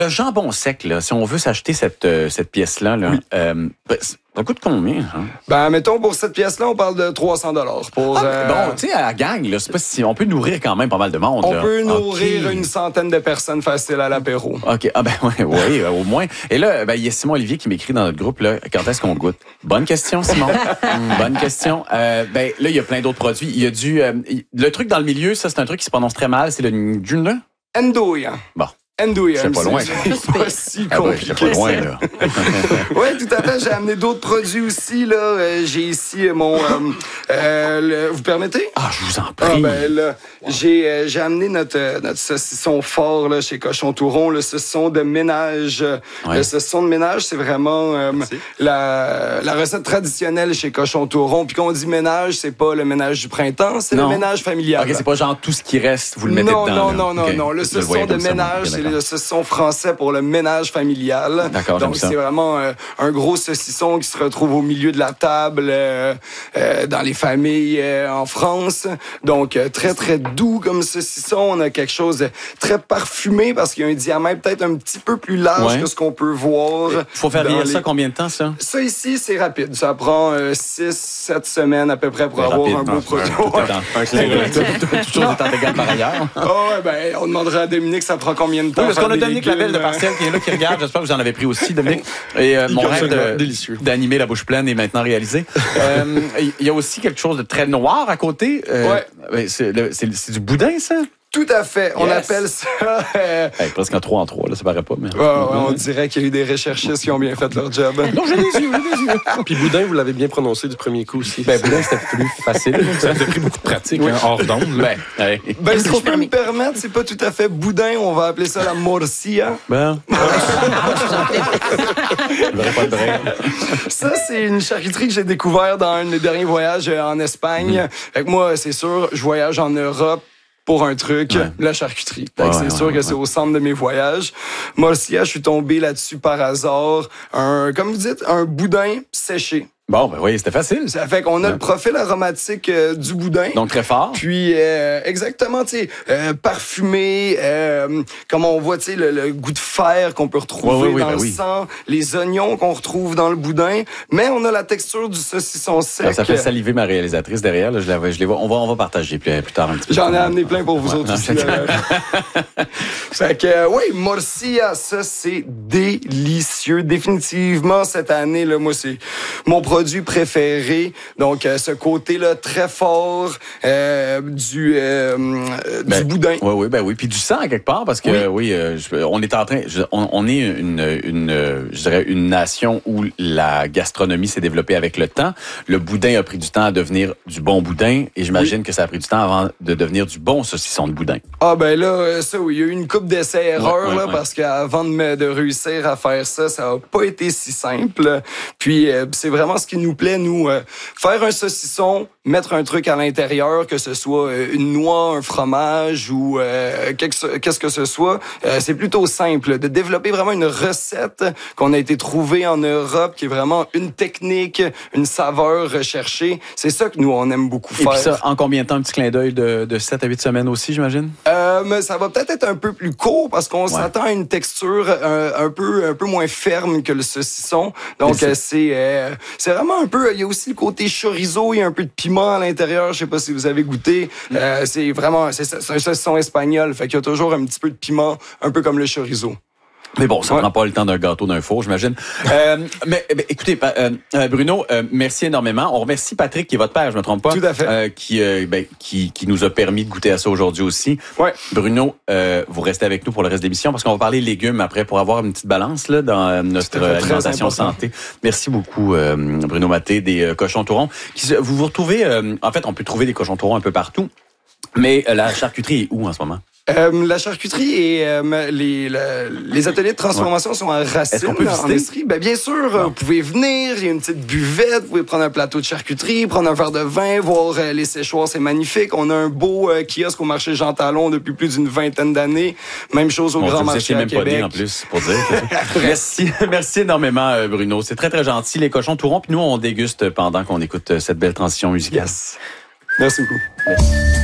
Le jambon sec, là, si on veut s'acheter cette pièce-là, là, ça coûte combien? Hein? Ben, mettons, pour cette pièce-là, on parle de 300 $. Bon, tu sais, à la gang, là, c'est pas si on peut nourrir quand même pas mal de monde. On là. peut nourrir une centaine de personnes faciles à l'apéro. OK. Ah ben oui, au moins. Et là, il y a Simon Olivier qui m'écrit dans notre groupe, là, quand est-ce qu'on goûte? Bonne question, Simon. Bonne question. Là, il y a plein d'autres produits. Il y a le truc dans le milieu, ça, c'est un truc qui se prononce très mal, c'est le Njuna. Andouille. Bon. Andouille. C'est pas loin. C'est pas si compliqué. C'est pas loin, là. Oui, tout à fait. J'ai amené d'autres produits aussi. Là. J'ai ici mon... vous permettez? Ah, je vous en prie. Là, j'ai amené notre saucisson fort là, chez Cochon Touron, le saucisson de ménage. Ouais. Le saucisson de ménage, c'est vraiment la recette traditionnelle chez Cochon Touron. Puis quand on dit ménage, c'est pas le ménage du printemps, c'est le ménage familial. OK, c'est pas genre tout ce qui reste, vous le mettez dedans. Non. Le saucisson de ménage, c'est le saucisson français pour le ménage familial. D'accord, donc c'est vraiment un gros saucisson qui se retrouve au milieu de la table dans les familles en France. Donc très très doux comme saucisson. On a quelque chose de très parfumé parce qu'il y a un diamètre peut-être un petit peu plus large que ce qu'on peut voir. Il faut faire vieillir ça combien de temps, ça? Ça ici, c'est rapide. Ça prend 6-7 semaines à peu près pour avoir un beau produit. Toute chose étant égale par ailleurs. On demandera à Dominique ça prend combien de temps. Oui, parce qu'on a Dominique Lavelle de Parcelle qui est là, qui regarde. J'espère que vous en avez pris aussi, Dominique. Et mon rêve d'animer la bouche pleine est maintenant réalisé. Il y a aussi quelque chose de très noir à côté. C'est du boudin, ça? Tout à fait. On appelle ça... presque en 3 en 3, là, ça paraît pas. Mais... on dirait qu'il y a eu des recherchistes qui ont bien fait leur job. Non, j'ai des yeux. Puis boudin, vous l'avez bien prononcé du premier coup aussi. Boudin, c'était plus facile. Ça a pris beaucoup de pratique, hors d'onde. Si je peux me permettre, c'est pas tout à fait boudin. On va appeler ça la morcilla. Ça, c'est une charcuterie que j'ai découvert dans un des derniers voyages en Espagne. Fait que moi, c'est sûr, je voyage en Europe pour un truc, la charcuterie. C'est sûr que c'est au centre de mes voyages. Morcilla, je suis tombé là-dessus par hasard. Comme vous dites, un boudin séché. Bon, oui, c'était facile. Ça fait qu'on a le profil aromatique du boudin. Donc très fort. Puis, exactement, tu sais, parfumé, comme on voit, tu sais, le goût de fer qu'on peut retrouver dans le sang, les oignons qu'on retrouve dans le boudin, mais on a la texture du saucisson sec. Alors, ça fait saliver ma réalisatrice derrière. Là, je les vois. On va partager plus tard un petit peu. J'en ai amené plein pour vous autres aussi. Fait que, morcilla, ça, c'est délicieux. Définitivement, cette année, là, moi, c'est mon produit préféré. Donc, ce côté-là très fort du boudin. Oui. Puis du sang, à quelque part, parce que, on est en train... On est je dirais, une nation où la gastronomie s'est développée avec le temps. Le boudin a pris du temps à devenir du bon boudin, et j'imagine que ça a pris du temps avant de devenir du bon saucisson de boudin. Ah, ben là, ça, il y a eu une couple d'essais-erreurs, parce qu'avant de réussir à faire ça, ça n'a pas été si simple. Puis, c'est vraiment ce qui nous plaît, nous, faire un saucisson, mettre un truc à l'intérieur, que ce soit une noix, un fromage ou qu'est-ce que ce soit, c'est plutôt simple. De développer vraiment une recette qu'on a été trouvée en Europe, qui est vraiment une technique, une saveur recherchée. C'est ça que nous, on aime beaucoup faire. Et puis ça, en combien de temps, un petit clin d'œil de 7 à 8 semaines aussi, j'imagine? Mais ça va peut-être être un peu plus court parce qu'on s'attend à une texture un peu moins ferme que le saucisson. Donc, c'est vraiment un peu... Il y a aussi le côté chorizo, il y a un peu de piment à l'intérieur. Je sais pas si vous avez goûté. C'est un saucisson espagnol. Fait qu'il y a toujours un petit peu de piment, un peu comme le chorizo. Mais bon, ça prend pas le temps d'un gâteau d'un four, j'imagine. Mais écoutez, Bruno, merci énormément. On remercie Patrick, qui est votre père, je me trompe pas. Tout à fait. Qui nous a permis de goûter à ça aujourd'hui aussi. Ouais. Bruno, vous restez avec nous pour le reste de l'émission, parce qu'on va parler légumes après pour avoir une petite balance là dans notre alimentation santé. Merci beaucoup, Bruno Maté, des Cochons Tourons. Vous vous retrouvez, en fait, on peut trouver des Cochons Tourons un peu partout, mais la charcuterie est où en ce moment? La charcuterie et les ateliers de transformation sont à Racine, en Estrie. Bien sûr, vous pouvez venir, il y a une petite buvette, vous pouvez prendre un plateau de charcuterie, prendre un verre de vin, voir les séchoirs, c'est magnifique. On a un beau kiosque au marché Jean Talon depuis plus d'une 20aine d'années. Même chose au Grand Marché à Québec. Même pas dit en plus, pour dire. Merci énormément, Bruno. C'est très, très gentil. Les Cochons Tourons, puis nous, on déguste pendant qu'on écoute cette belle transition musicale. Yes. Merci beaucoup. Merci.